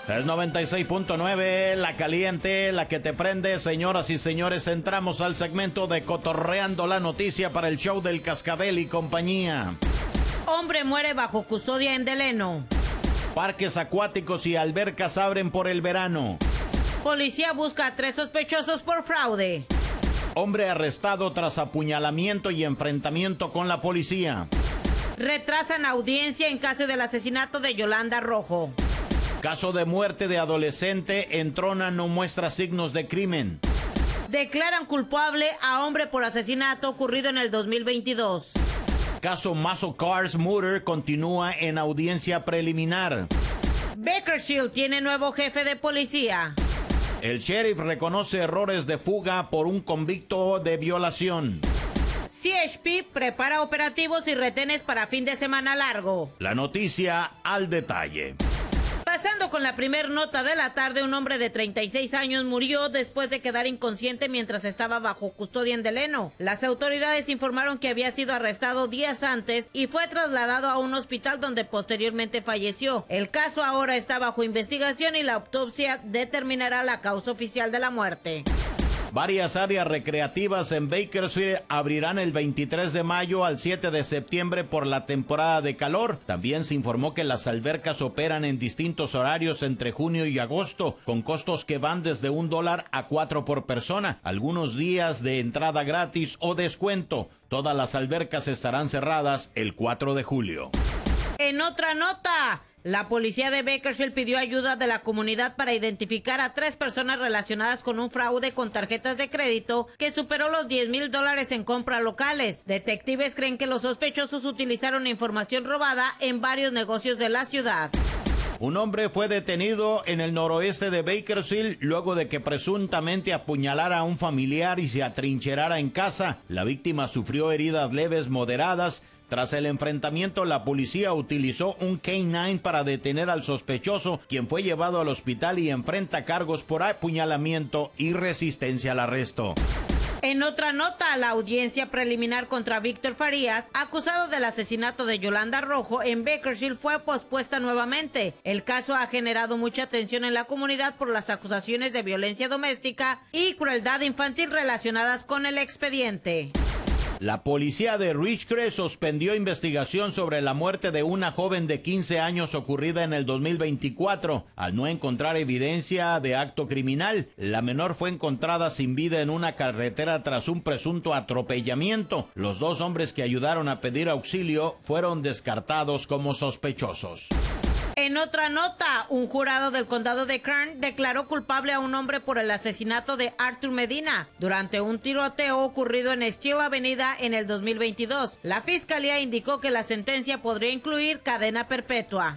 Es 96.9, la caliente, la que te prende. Señoras y señores, entramos al segmento de Cotorreando la Noticia para el show del Cascabel y compañía. Hombre muere bajo custodia en Deleno. Parques acuáticos y albercas abren por el verano. Policía busca a 3 sospechosos por fraude. Hombre arrestado tras apuñalamiento y enfrentamiento con la policía. Retrasan audiencia en caso del asesinato de Yolanda Rojo. Caso de muerte de adolescente en Trona no muestra signos de crimen. Declaran culpable a hombre por asesinato ocurrido en el 2022. Caso Muscle Cars Murder continúa en audiencia preliminar. Bakersfield tiene nuevo jefe de policía. El sheriff reconoce errores de fuga por un convicto de violación. CHP prepara operativos y retenes para fin de semana largo. La noticia al detalle. Pasando con la primer nota de la tarde, un hombre de 36 años murió después de quedar inconsciente mientras estaba bajo custodia en Deleno. Las autoridades informaron que había sido arrestado días antes y fue trasladado a un hospital donde posteriormente falleció. El caso ahora está bajo investigación y la autopsia determinará la causa oficial de la muerte. Varias áreas recreativas en Bakersfield abrirán el 23 de mayo al 7 de septiembre por la temporada de calor. También se informó que las albercas operan en distintos horarios entre junio y agosto, con costos que van desde $1 a $4 por persona, algunos días de entrada gratis o descuento. Todas las albercas estarán cerradas el 4 de julio. En otra nota, la policía de Bakersfield pidió ayuda de la comunidad para identificar a 3 personas relacionadas con un fraude con tarjetas de crédito que superó los $10,000 en compras locales. Detectives creen que los sospechosos utilizaron información robada en varios negocios de la ciudad. Un hombre fue detenido en el noroeste de Bakersfield luego de que presuntamente apuñalara a un familiar y se atrincherara en casa. La víctima sufrió heridas leves moderadas. Tras el enfrentamiento, la policía utilizó un K-9 para detener al sospechoso, quien fue llevado al hospital y enfrenta cargos por apuñalamiento y resistencia al arresto. En otra nota, la audiencia preliminar contra Víctor Farías, acusado del asesinato de Yolanda Rojo en Bakersfield, fue pospuesta nuevamente. El caso ha generado mucha atención en la comunidad por las acusaciones de violencia doméstica y crueldad infantil relacionadas con el expediente. La policía de Ridgecrest suspendió investigación sobre la muerte de una joven de 15 años ocurrida en el 2024. Al no encontrar evidencia de acto criminal, la menor fue encontrada sin vida en una carretera tras un presunto atropellamiento. Los 2 hombres que ayudaron a pedir auxilio fueron descartados como sospechosos. En otra nota, un jurado del condado de Kern declaró culpable a un hombre por el asesinato de Arthur Medina durante un tiroteo ocurrido en Steel Avenida en el 2022. La fiscalía indicó que la sentencia podría incluir cadena perpetua.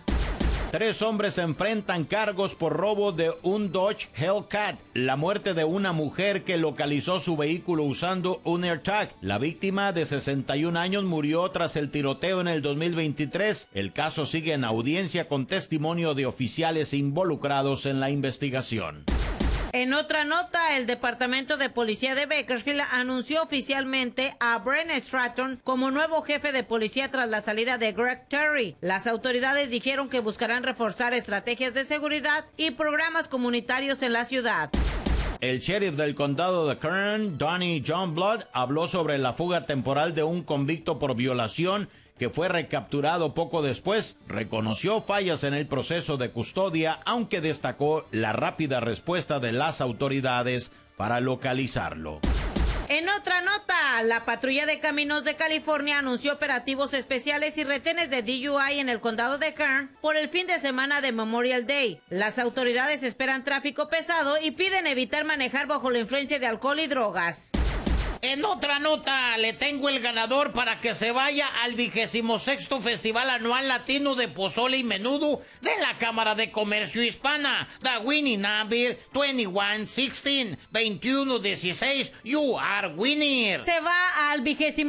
3 hombres enfrentan cargos por robo de un Dodge Hellcat, la muerte de una mujer que localizó su vehículo usando un AirTag. La víctima de 61 años murió tras el tiroteo en el 2023. El caso sigue en audiencia con testimonio de oficiales involucrados en la investigación. En otra nota, el Departamento de Policía de Bakersfield anunció oficialmente a Brent Stratton como nuevo jefe de policía tras la salida de Greg Terry. Las autoridades dijeron que buscarán reforzar estrategias de seguridad y programas comunitarios en la ciudad. El sheriff del condado de Kern, Donnie John Blood, habló sobre la fuga temporal de un convicto por violación que fue recapturado poco después. Reconoció fallas en el proceso de custodia, aunque destacó la rápida respuesta de las autoridades para localizarlo. En otra nota, la Patrulla de Caminos de California anunció operativos especiales y retenes de DUI en el condado de Kern por el fin de semana de Memorial Day. Las autoridades esperan tráfico pesado y piden evitar manejar bajo la influencia de alcohol y drogas. En otra nota, le tengo el ganador para que se vaya al 26º Festival Anual Latino de Pozole y Menudo de la Cámara de Comercio Hispana. The winning number 2116 2116. You are winner. Se va al